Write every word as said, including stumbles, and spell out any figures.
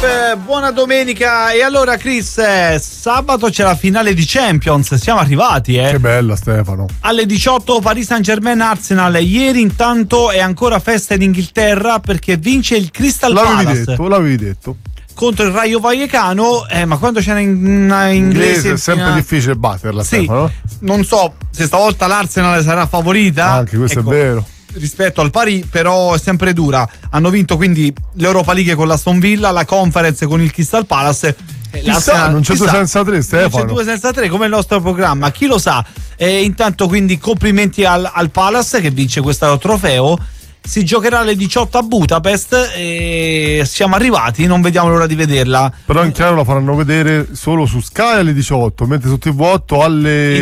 Eh, buona domenica. E allora Chris, eh, sabato c'è la finale di Champions, siamo arrivati eh. Che bella Stefano. Alle diciotto Paris Saint-Germain Arsenal. Ieri intanto è ancora festa in Inghilterra perché vince il Crystal l'avevi Palace detto, l'avevi detto contro il Rayo Vallecano, eh, ma quando c'era in, in inglese è sempre in, difficile batterla, sì, Stefano. non so se stavolta l'Arsenal sarà favorita, anche questo ecco, è vero, rispetto al Paris, però è sempre dura. Hanno vinto quindi l'Europa League con l'Aston Villa, la Conference con il Crystal Palace. Chissà, non c'è due senza tre, Stefano. Non c'è due senza tre come il nostro programma, chi lo sa. E intanto quindi complimenti al, al Palace che vince questo trofeo. Si giocherà alle diciotto a Budapest e siamo arrivati, non vediamo l'ora di vederla. Però in chiaro la faranno vedere solo su Sky alle diciotto, mentre su T V otto alle